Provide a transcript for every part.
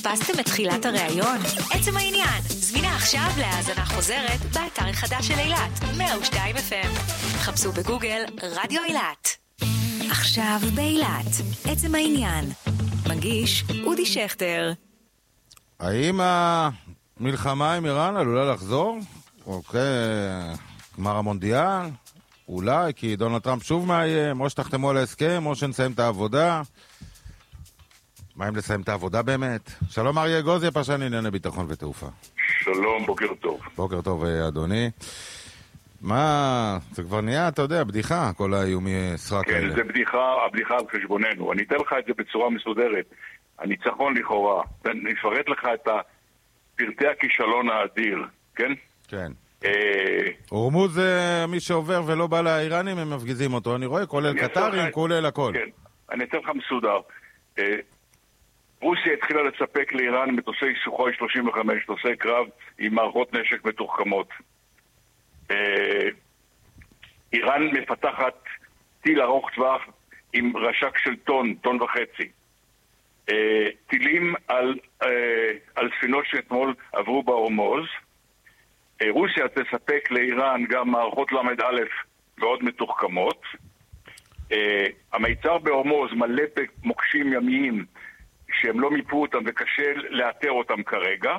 פספסתם את תחילת הראיון? עצם העניין, זמינה עכשיו להאזנה חוזרת באתר החדש של אילת, 102 FM. חפשו בגוגל רדיו אילת. עכשיו באילת, עצם העניין. מגיש אודי שכטר. האם המלחמה עם איראן עלולה לחזור? אוקיי, גמר המונדיאל? אולי, כי דונלד טראמפ שוב מאיים, או שתחתמו על ההסכם, או שנסיים את העבודה. מה אם לסיים את העבודה באמת? שלום אריה גוזי, פרשן ענייני ביטחון ותעופה. שלום, בוקר טוב. בוקר טוב, אדוני. מה, זה כבר נהיה, אתה יודע, בדיחה, כל האיומי סרק האלה. כן, זה בדיחה, הבדיחה על חשבוננו. אני אתן לך את זה בצורה מסודרת. הניצחון לכאורה. אני אפרט לך את פרטי הכישלון האדיר, כן? כן. הורמוז זה מי שעובר ולא בא לאיראנים, הם מפגיזים אותו. אני רואה, כולל קטרים, כולל הכל. כן, אני אתן לך מסודר. רוסיה התחילה לספק לאיראן מטוסי סוחוי 35, מטוסי קרב עם מערכות נשק מתוחכמות. איראן מפתחת טיל ארוך טווח עם רשק של טון וחצי. טילים על ספינות שאתמול עברו בהורמוז. רוסיה תספק לאיראן גם מערכות למד א' ועוד מתוחכמות. המיצר בהורמוז מלא במוקשים ימיים שהם לא מיפו אותם וקשה לאתר אותם כרגע.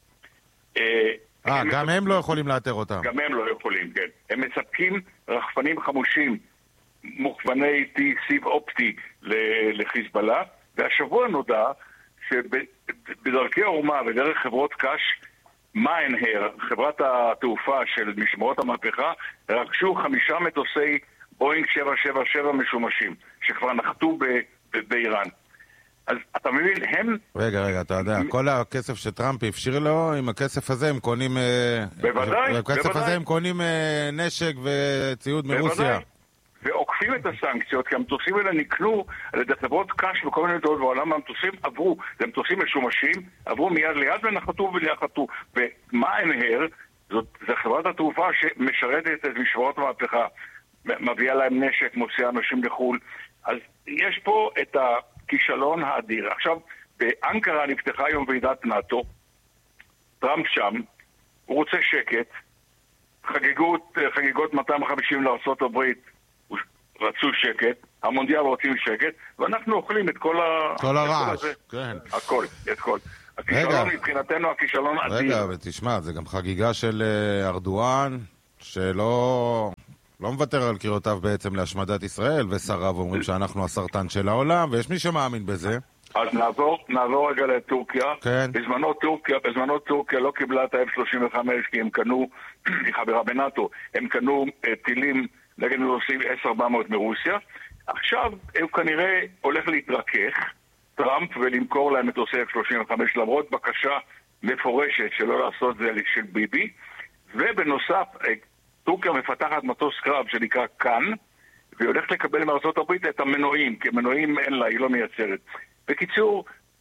גם הם לא יכולים לאתר אותם. גם הם לא יכולים, כן. הם מספקים רחפנים חמושים מוכווני סיב אופטי לחיזבאללה, והשבוע נודע שבדרכי האומה ודרך חברות קש, מיינהר, חברת התעופה של משמרות המהפכה, רכשו 5 מטוסי בואינג 777 משומשים, שכבר נחתו באיראן. אז אתה מבין, הם... רגע, אתה יודע, כל הכסף שטראמפ הפשיר לו, עם הכסף הזה הם קונים... בוודאי, בכסף הזה הם קונים נשק וציוד מרוסיה. ועוקפים את הסנקציות, כי המטוסים האלה נקנו על ידי חברות קש וכל מיני דעות בעולם, המטוסים עברו, זה מטוסים משומשים, עברו מיד ליד ונחתו ונחתו. ומיינהר, זו חברת התעופה שמשרתת את משמרות המהפכה, מביאה להם נשק, מוציאה אנשים לחול. אז יש פה את הכישלון האדיר. עכשיו, באנקרה נפתחה היום ועידת נאטו, טראמפ שם, הוא רוצה שקט, חגיגות 250 לארצות הברית, רצו שקט, המונדיאל רוצים שקט, ואנחנו אוכלים את כל הרעש, כן. את כל. הכישלון מבחינתנו, הכישלון אדיר. רגע, ותשמע, זה גם חגיגה של ארדואן, שלא מוותר על קריאותיו בעצם להשמדת ישראל, ושריו אומרים שאנחנו הסרטן של העולם, ויש מי שמאמין בזה. אז נעבור רגע לטורקיה. כן. בזמנו טורקיה לא קיבלה את ה-F-35, כי הם קנו, היא חברה בנאטו, הם קנו טילים נגד מטוסים 10-400 מרוסיה. עכשיו הוא כנראה הולך להתרכך, טראמפ, ולמכור להם מטוסי F-35, למרות בקשה מפורשת שלא לעשות זה של ביבי. ובנוסף, טורקיה מפתחת מטוס קרב שנקרא כאן, והיא הולכת לקבל מארצות הברית את המנועים, כי מנועים אין לה, היא לא מייצרת. בקיצור,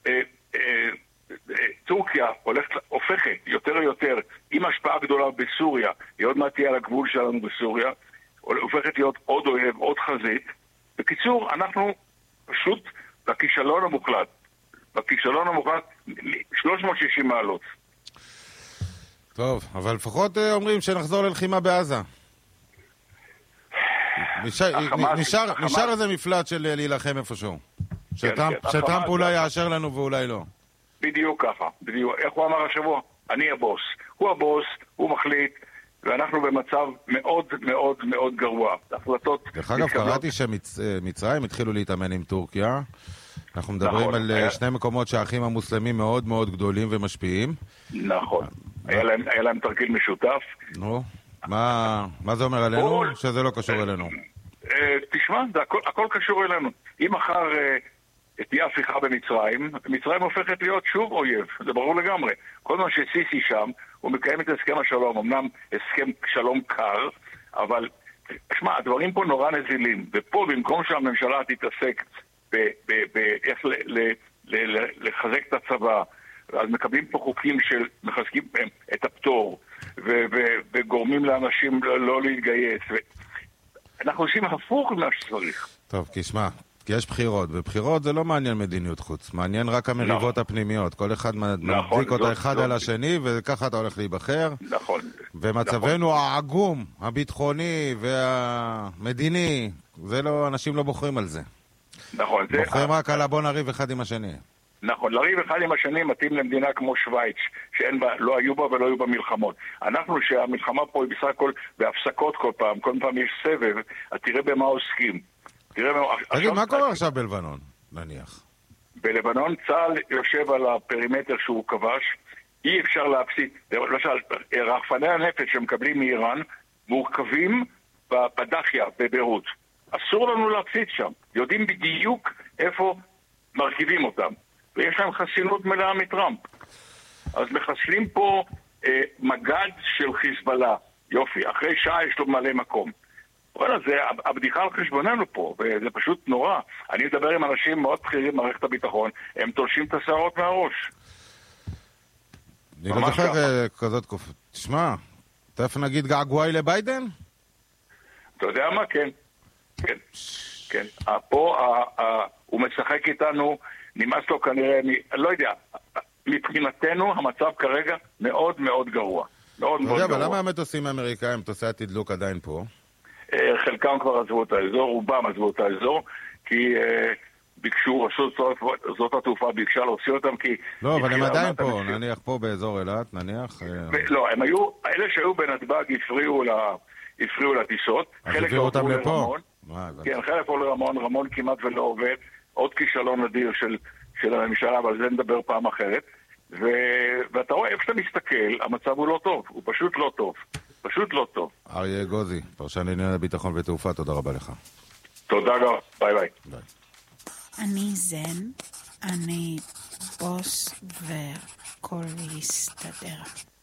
טורקיה הופכת יותר ויותר, עם השפעה גדולה בסוריה, היא עוד מעט תהיה על הגבול שלנו בסוריה, הופכת להיות עוד אוהב, עוד חזית. בקיצור, אנחנו פשוט בכישלון המוחלט. 360 מעלות. טוב, אבל לפחות אומרים שנחזור ללחימה בעזה. נשאר איזה מפלט של להילחם איפשהו. שטראמפ אולי יאשר לנו ואולי לא. בדיוק ככה. איך הוא אמר השבוע? אני הבוס. הוא הבוס, הוא מחליט, ואנחנו במצב מאוד מאוד מאוד גרוע. החלטות... דרך אגב, קראתי שמצרים התחילו להתאמן עם טורקיה. אנחנו מדברים על שני מקומות שהאחים המוסלמים מאוד מאוד גדולים ומשפיעים. נכון. היה להם תרגיל משותף. נו, מה זה אומר עלינו? שזה לא קשור אלינו. תשמע, הכל קשור אלינו. אם מחר תהיה הפיכה במצרים, מצרים הופכת להיות שוב אויב. זה ברור לגמרי. כל מה שסיסי שם, הוא מקיים את הסכם השלום. אמנם הסכם שלום קר, אבל תשמע, הדברים פה נורא נזילים. ופה, במקום שהממשלה תתעסק באיך לחזק את הצבא, אז מקבלים פה חוקים של מחזקים את הפטור וגורמים לאנשים לא להתגייס. אנחנו עושים הפוך ממה שצריך. טוב, תשמע, כי יש בחירות, ובחירות זה לא מעניין מדיניות חוץ, מעניין רק המריבות הפנימיות. כל אחד מדליק אותה אחד על השני, וככה אתה הולך להיבחר. נכון. ומצבנו העגום, הביטחוני והמדיני, זה לא, אנשים לא בוחרים על זה. נכון. בוחרים רק על בוא נריב אחד עם השני. נכון, לריב אחד עם השני מתאים למדינה כמו שוויץ, לא היו בה ולא היו בה מלחמות. אנחנו שהמלחמה פה היא בסך הכל בהפסקות כל פעם יש סבב, אז תראה במה עוסקים. תגיד, מה קורה עכשיו בלבנון, נניח? בלבנון צה"ל יושב על הפרימטר שהוא כבש, אי אפשר להפסיד. למשל, רחפני הנפץ שמקבלים מאיראן מורכבים בדחיה, בביירות. אסור לנו להפסיד שם. יודעים בדיוק איפה מרכיבים אותם. ויש להם חסינות מלאה מטראמפ. אז מחסלים פה מגד של חיזבאללה. יופי, אחרי שעה יש לו מלא מקום. וואלה, זה הבדיחה על חשבוננו פה, וזה פשוט נורא. אני מדבר עם אנשים מאוד בכירים במערכת הביטחון, הם תולשים את השערות מהראש. אני לא זוכר כזאת תקופה. תשמע, תכף נגיד געגועי לביידן? אתה יודע מה? כן. כן. כן. פה הוא משחק איתנו, נמאס לו כנראה, לא יודע, מבחינתנו המצב כרגע מאוד מאוד גרוע. מאוד מאוד גרוע. אבל למה המטוסים האמריקאים, מטוסי התדלוק עדיין פה? חלקם כבר עזבו את האזור, רובם עזבו את האזור, כי ביקשו, זאת התעופה ביקשה להוציא אותם, כי... לא, אבל הם עדיין פה, נניח פה באזור אילת, נניח... לא, הם היו, אלה שהיו בנתב"ג הפריעו לטיסות. אז הביאו אותם לפה? כן, חלק עבור לרמון, רמון כמעט ולא עובד, עוד כישלון נדיר של הממשלה, אבל זה נדבר פעם אחרת. ואתה רואה, איפה שאתה מסתכל, המצב הוא לא טוב, הוא פשוט לא טוב. פשוט לא טוב. אריה גוזי, פרשן לענייני ביטחון ותעופה, תודה רבה לך. תודה גם, ביי ביי. ביי. אני זן, אני בוס והכל יסתדר.